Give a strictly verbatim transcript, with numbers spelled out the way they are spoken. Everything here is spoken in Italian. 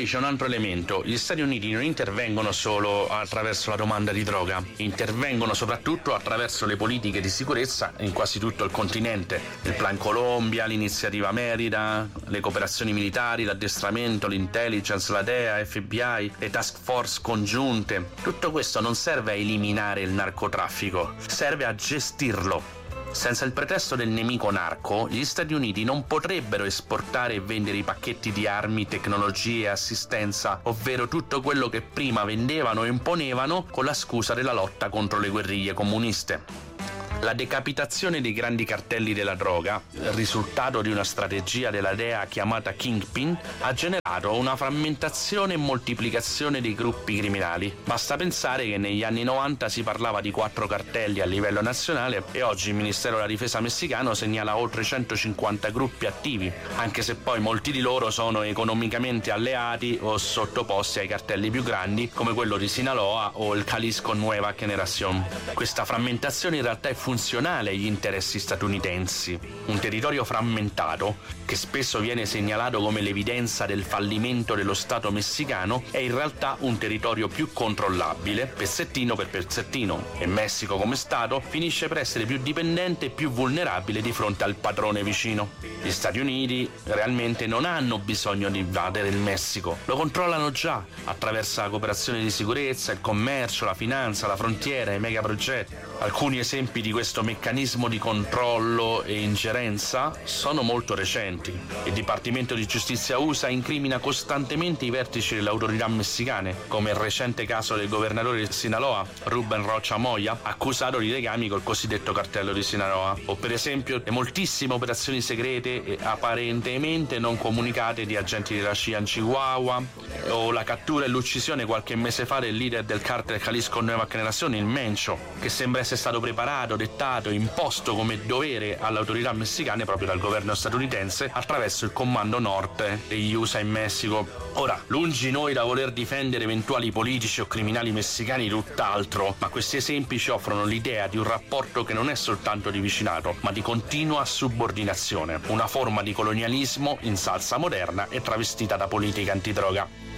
Poi c'è un altro elemento: gli Stati Uniti non intervengono solo attraverso la domanda di droga, intervengono soprattutto attraverso le politiche di sicurezza in quasi tutto il continente. Il Plan Colombia, l'iniziativa Merida, le cooperazioni militari, l'addestramento, l'intelligence, la D E A, F B I, le task force congiunte. Tutto questo non serve a eliminare il narcotraffico, serve a gestirlo. Senza il pretesto del nemico narco, gli Stati Uniti non potrebbero esportare e vendere i pacchetti di armi, tecnologie, assistenza, ovvero tutto quello che prima vendevano e imponevano con la scusa della lotta contro le guerriglie comuniste. La decapitazione dei grandi cartelli della droga, risultato di una strategia della D E A chiamata Kingpin, ha generato una frammentazione e moltiplicazione dei gruppi criminali. Basta pensare che negli anni novanta si parlava di quattro cartelli a livello nazionale e oggi il Ministero della Difesa messicano segnala oltre centocinquanta gruppi attivi, anche se poi molti di loro sono economicamente alleati o sottoposti ai cartelli più grandi come quello di Sinaloa o il Jalisco Nueva Generación. Questa frammentazione in realtà è funzionale agli interessi statunitensi. Un territorio frammentato, che spesso viene segnalato come l'evidenza del fallimento dello Stato messicano, è in realtà un territorio più controllabile, pezzettino per pezzettino, e Messico come Stato finisce per essere più dipendente e più vulnerabile di fronte al padrone vicino. Gli Stati Uniti realmente non hanno bisogno di invadere il Messico, lo controllano già attraverso la cooperazione di sicurezza, il commercio, la finanza, la frontiera, i megaprogetti. Alcuni esempi di questo meccanismo di controllo e ingerenza sono molto recenti. Il Dipartimento di Giustizia U S A incrimina costantemente i vertici delle autorità messicane, come il recente caso del governatore di Sinaloa, Ruben Rocha Moya, accusato di legami col cosiddetto cartello di Sinaloa, o per esempio le moltissime operazioni segrete e apparentemente non comunicate di agenti della C I A in Chihuahua, o la cattura e l'uccisione qualche mese fa del leader del cartel Jalisco Nueva Generación, il Mencho, che sembra essere stato preparato, dettato e imposto come dovere alle autorità messicane proprio dal governo statunitense attraverso il Comando Norte degli U S A in Messico. Ora, lungi noi da voler difendere eventuali politici o criminali messicani, tutt'altro, ma questi esempi ci offrono l'idea di un rapporto che non è soltanto di vicinato, ma di continua subordinazione, una forma di colonialismo in salsa moderna e travestita da politica antidroga.